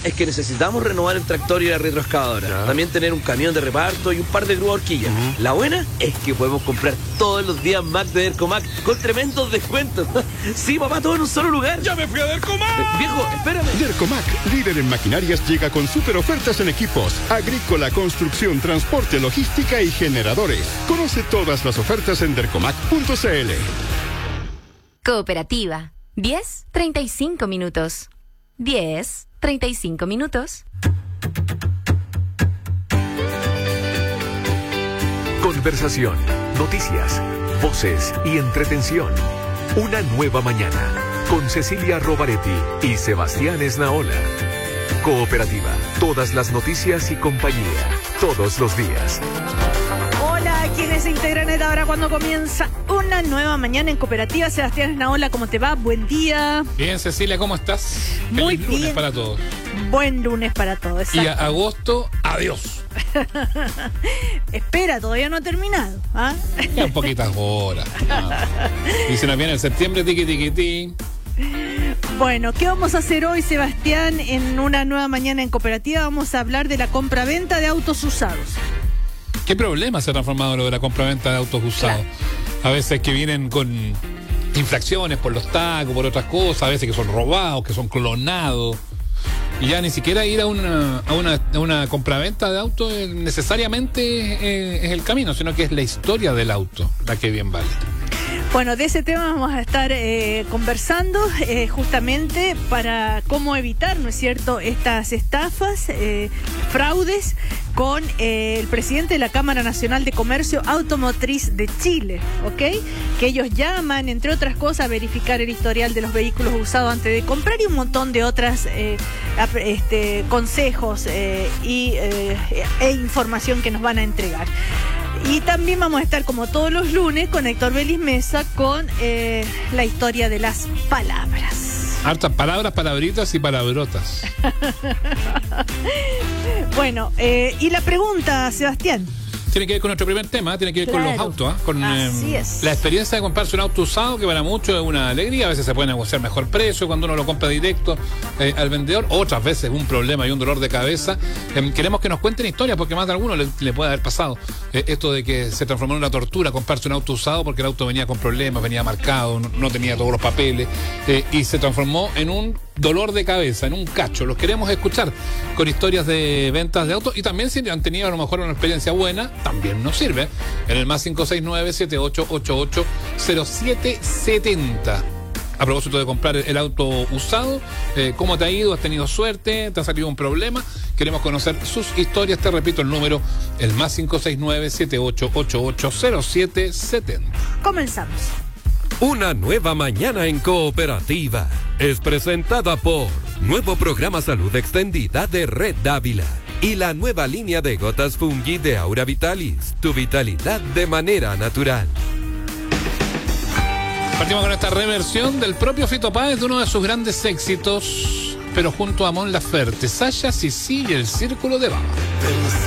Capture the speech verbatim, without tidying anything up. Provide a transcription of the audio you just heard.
es que necesitamos renovar el tractor y la retroexcavadora. Ya. También tener un camión de reparto y un par de grúas horquillas. Uh-huh. La buena es que podemos comprar todos los días Mac de Dercomac con tremendos descuentos. Sí, papá, todo en un solo lugar. ¡Ya me fui a Dercomac! Eh, viejo, espérame. Dercomac, líder en maquinarias, llega con super ofertas en equipos, agrícola, construcción, transporte, logística y generadores. Conoce todas las ofertas en dercomac punto c l. Cooperativa. diez, treinta y cinco minutos. diez, treinta y cinco minutos. Conversación, noticias, voces y entretención. Una nueva mañana con Cecilia Rovaretti y Sebastián Esnaola. Cooperativa, todas las noticias y compañía, todos los días. Hola, quienes se integran a esta hora cuando comienza una nueva mañana en Cooperativa. Sebastián Esnaola, ¿cómo te va? Buen día. Bien, Cecilia, ¿cómo estás? Muy Feliz lunes bien. para todos. Buen lunes para todos. Y a exacto. agosto, adiós. Espera, todavía no ha terminado. ¿Ah? Quedan poquitas horas. No. Y se nos viene el septiembre, tiqui, tiqui, ti. Bueno, ¿qué vamos a hacer hoy, Sebastián? En una nueva mañana en Cooperativa vamos a hablar de la compra-venta de autos usados. ¿Qué problema se ha transformado lo de la compraventa de autos usados? Claro. A veces que vienen con infracciones por los tacos, por otras cosas, a veces que son robados, que son clonados. Y ya ni siquiera ir a una, a una, a una compraventa de auto eh, necesariamente eh, es el camino, sino que es la historia del auto la que bien vale. Bueno, de ese tema vamos a estar eh, conversando eh, justamente para cómo evitar, ¿no es cierto?, estas estafas, eh, fraudes con eh, el presidente de la Cámara Nacional de Comercio Automotriz de Chile, ¿ok? Que ellos llaman, entre otras cosas, a verificar el historial de los vehículos usados antes de comprar y un montón de otras eh, ap- este, consejos eh, y, eh, e información que nos van a entregar. Y también vamos a estar, como todos los lunes, con Héctor Belis Mesa con eh, la historia de las palabras. Hartas palabras, palabritas y palabrotas. Bueno, eh, y la pregunta, Sebastián. Tiene que ver con nuestro primer tema, tiene que ver Claro. con los autos, ¿eh? Con Así eh, es. la experiencia de comprarse un auto usado, que para muchos es una alegría. A veces se puede negociar mejor precio cuando uno lo compra directo eh, al vendedor, otras veces un problema y un dolor de cabeza. Eh, queremos que nos cuenten historias, porque más de alguno le, le puede haber pasado eh, esto de que se transformó en una tortura comprarse un auto usado porque el auto venía con problemas, venía marcado, no, no tenía todos los papeles eh, y se transformó en un dolor de cabeza, en un cacho. Los queremos escuchar con historias de ventas de autos, y también si han tenido a lo mejor una experiencia buena, también nos sirve en el más cinco seis nueve, siete ocho ocho ocho, cero siete siete cero. A propósito de comprar el auto usado, eh, ¿cómo te ha ido? ¿Has tenido suerte? ¿Te ha salido un problema? Queremos conocer sus historias. Te repito el número, el más cinco seis nueve, siete ocho ocho ocho, cero siete siete cero. Comenzamos. Una nueva mañana en Cooperativa es presentada por Nuevo Programa Salud Extendida de Red Dávila y la nueva línea de gotas Fungi de Aura Vitalis, tu vitalidad de manera natural. Partimos con esta reversión del propio Fito Páez de uno de sus grandes éxitos, pero junto a Mon Laferte, Sasha, Sisi y el Círculo de Baba.